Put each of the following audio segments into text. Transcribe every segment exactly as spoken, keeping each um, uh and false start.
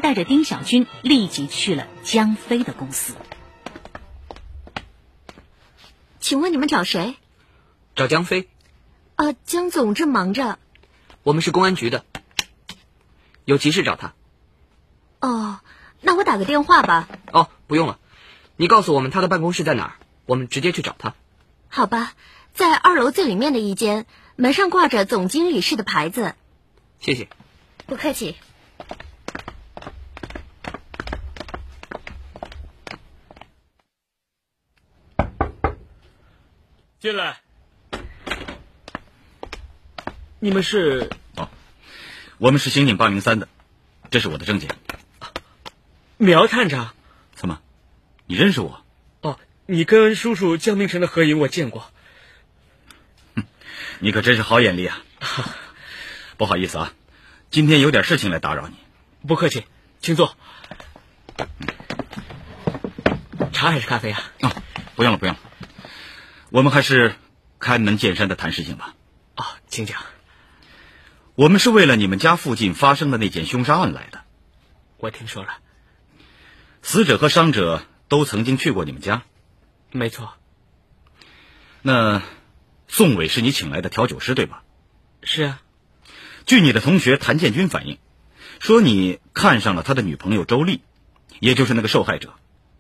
带着丁小军立即去了江飞的公司。 请问你们找谁？ 找江飞。 啊，江总正忙着。 我们是公安局的，有急事找他。 哦，那我打个电话吧。 哦，不用了，你告诉我们他的办公室在哪儿，我们直接去找他。 好吧，在二楼最里面的一间，门上挂着总经理室的牌子。 谢谢。 不客气。 进来。你们是？ 哦，我们是刑警八零三的，这是我的证件。 苗探长。 怎么，你认识我？ 哦，你跟叔叔江明成的合影我见过。 哼，你可真是好眼力啊！不好意思啊，今天有点事情来打扰你。 不客气，请坐。茶还是咖啡啊？ 哦，不用了，不用了。我们还是开门见山的谈事情吧。 哦，请讲。 我们是为了你们家附近发生的那件凶杀案来的。 我听说了。 死者和伤者都曾经去过你们家？ 没错。 那宋伟是你请来的调酒师对吧？ 是啊。 据你的同学谭建军反映，说你看上了他的女朋友周丽，也就是那个受害者。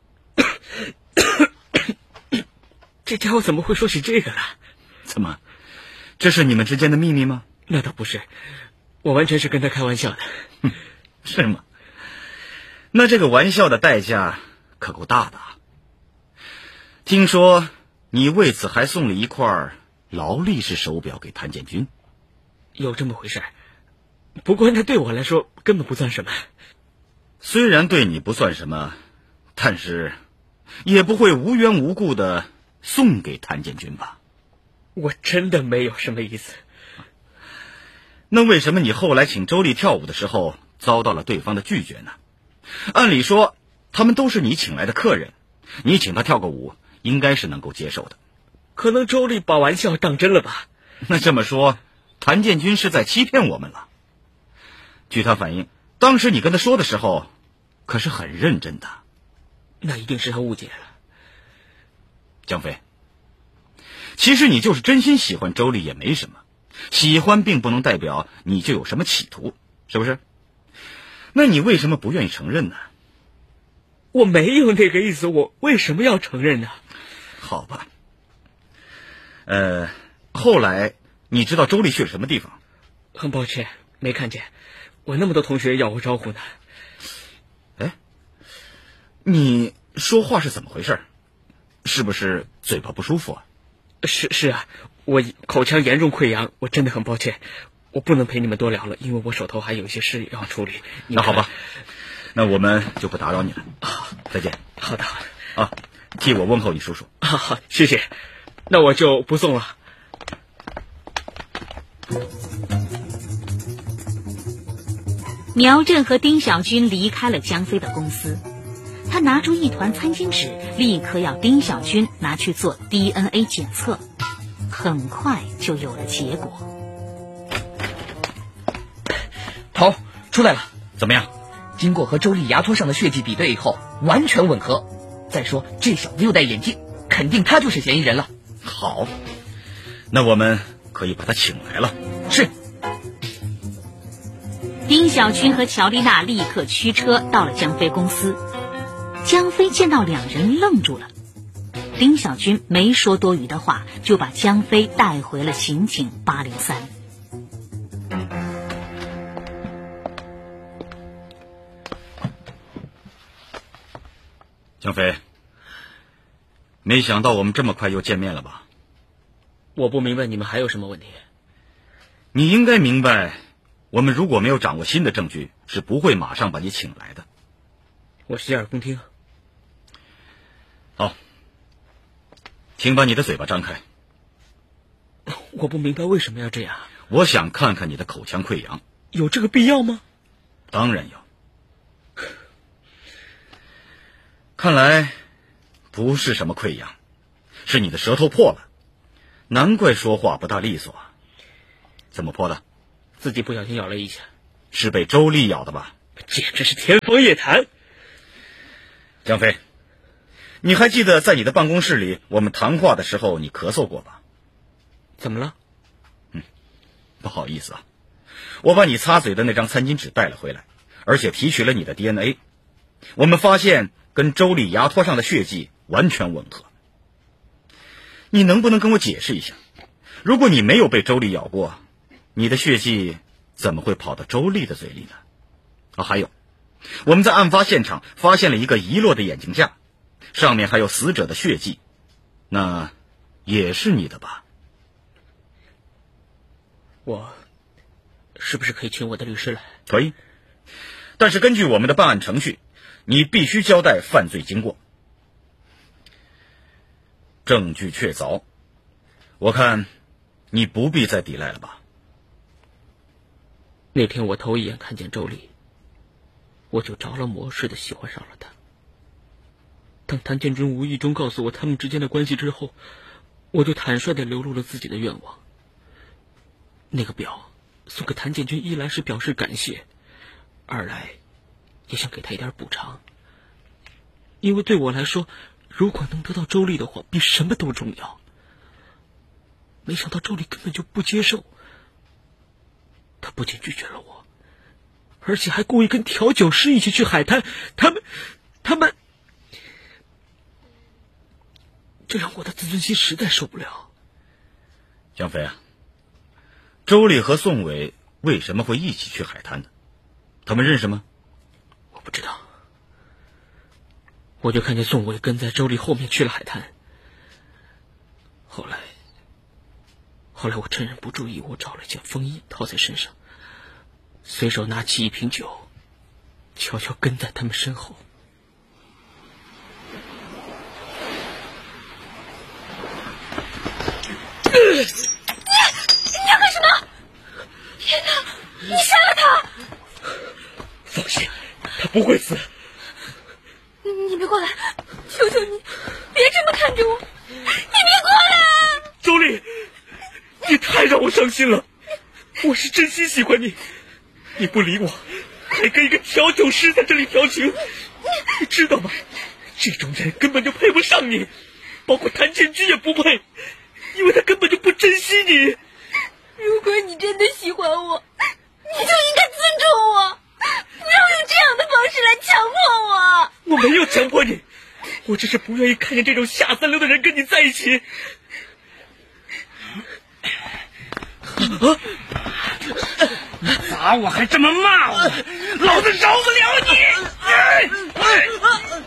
这家伙怎么会说起这个了？ 怎么，这是你们之间的秘密吗？ 那倒不是，我完全是跟他开玩笑的。 哼，是吗？那这个玩笑的代价可够大的啊！听说你为此还送了一块劳力士手表给谭建军。 有这么回事，不过那对我来说根本不算什么。 虽然对你不算什么，但是也不会无缘无故的送给谭建军吧？ 我真的没有什么意思。 那为什么你后来请周丽跳舞的时候遭到了对方的拒绝呢？按理说他们都是你请来的客人，你请他跳个舞应该是能够接受的。 可能周丽把玩笑当真了吧？ 那这么说，谭建军是在欺骗我们了。据他反映，当时你跟他说的时候可是很认真的。 那一定是他误解了。 江飞，其实你就是真心喜欢周丽也没什么，喜欢并不能代表你就有什么企图，是不是？那你为什么不愿意承认呢？ 我没有那个意思，我为什么要承认呢？ 好吧。呃，后来你知道周丽去了什么地方？ 很抱歉，没看见。我那么多同学要我招呼呢。 哎，你说话是怎么回事？是不是嘴巴不舒服啊？ 是是啊，我口腔严重溃疡，我真的很抱歉，我不能陪你们多聊了，因为我手头还有一些事要处理。 那好吧，那我们就不打扰你了。 啊， 再见。 好的好的。啊，替我问候你叔叔。 好好，谢谢。那我就不送了。 苗震和丁小军离开了江飞的公司，他拿出一团餐巾纸，立刻要丁小军拿去做 D N A 检测，很快就有了结果。 头出来了， 怎么样？ 经过和周丽牙托上的血迹比对以后，完全吻合。再说这小子又戴眼镜，肯定他就是嫌疑人了。 好，那我们可以把他请来了。 是。 丁小军和乔丽娜立刻驱车到了江飞公司。江飞见到两人愣住了，丁小军没说多余的话，就把江飞带回了刑警八零三。 江飞，没想到我们这么快又见面了吧？ 我不明白你们还有什么问题。 你应该明白，我们如果没有掌握新的证据，是不会马上把你请来的。 我洗耳恭听。 好，请把你的嘴巴张开。 我不明白为什么要这样。 我想看看你的口腔溃疡。 有这个必要吗？ 当然有。看来不是什么溃疡，是你的舌头破了，难怪说话不大利索啊。怎么破的？ 自己不小心咬了一下。 是被周丽咬的吧？ 简直是天方夜谭。 江飞，你还记得在你的办公室里我们谈话的时候你咳嗽过吧？ 怎么了？ 嗯，不好意思啊，我把你擦嘴的那张餐巾纸带了回来，而且提取了你的 D N A， 我们发现跟周丽牙托上的血迹完全吻合。你能不能跟我解释一下，如果你没有被周丽咬过，你的血迹怎么会跑到周丽的嘴里呢？啊，还有，我们在案发现场发现了一个遗落的眼镜架，上面还有死者的血迹，那也是你的吧？ 我是不是可以请我的律师来？ 可以，但是根据我们的办案程序，你必须交代犯罪经过。证据确凿，我看你不必再抵赖了吧？ 那天我头一眼看见周丽，我就着了魔似的喜欢上了她。当谭建军无意中告诉我他们之间的关系之后，我就坦率地流露了自己的愿望。那个表送给谭建军，一来是表示感谢，二来也想给他一点补偿。因为对我来说，如果能得到周丽的话，比什么都重要。没想到周丽根本就不接受，她不仅拒绝了我，而且还故意跟调酒师一起去海滩。他们，他们，这让我的自尊心实在受不了。 江飞啊，周丽和宋伟为什么会一起去海滩呢？他们认识吗？ 我不知道，我就看见宋伟跟在周丽后面去了海滩。后来，后来我趁人不注意，我找了一件风衣套在身上，随手拿起一瓶酒，悄悄跟在他们身后。 你你要干什么？天哪！你杀了他！ 放心，他不会死。 你你别过来，求求你，别这么看着我！你别过来！ 周丽，你太让我伤心了，我是真心喜欢你，你不理我，还跟一个调酒师在这里调情，你知道吗？这种人根本就配不上你，包括谭建军也不配，因为他根本就不珍惜你。 如果你真的喜欢我，你就应该尊重我，不要用这样的方式来强迫我。 我没有强迫你，我只是不愿意看见这种下三流的人跟你在一起。啊！ 你打我还这么骂我，老子饶不了你！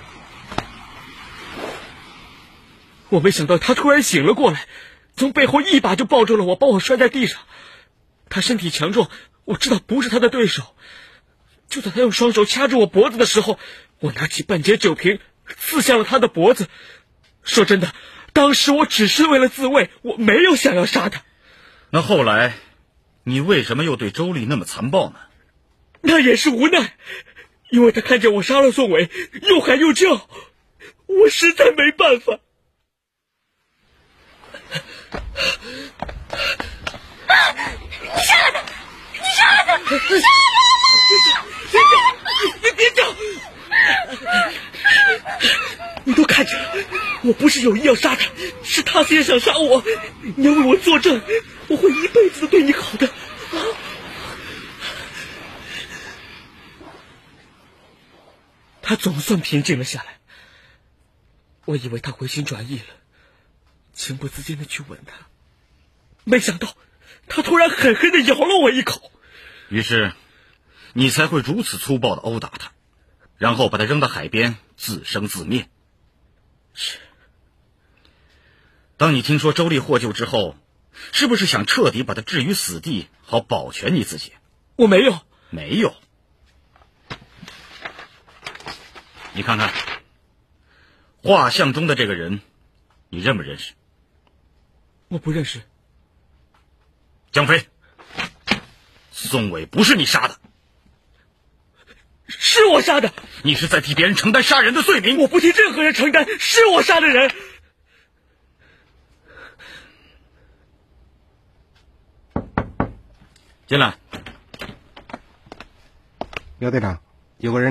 我没想到他突然醒了过来，从背后一把就抱住了我，把我摔在地上。他身体强壮，我知道不是他的对手。就在他用双手掐住我脖子的时候，我拿起半截酒瓶刺向了他的脖子。说真的，当时我只是为了自卫，我没有想要杀他。 那后来你为什么又对周丽那么残暴呢？ 那也是无奈，因为他看见我杀了宋伟，又喊又叫，我实在没办法。 啊！你杀了他！你杀了他！你杀了他！你别叫！你都看见了，我不是有意要杀他，是他先想杀我。你要为我作证，我会一辈子都对你好的。啊！他总算平静了下来，我以为他回心转意了，情不自禁的去吻他，没想到他突然狠狠的咬了我一口。 于是你才会如此粗暴的殴打他，然后把他扔到海边自生自灭。 是。 当你听说周丽获救之后，是不是想彻底把他置于死地，好保全你自己？ 我没有。 没有。你看看画像中的这个人，你认不认识？ 我不认识。 江飞，宋伟不是你杀的。 是我杀的。 你是在替别人承担杀人的罪名。 我不替任何人承担，是我杀的人。 进来。 刘队长，有个人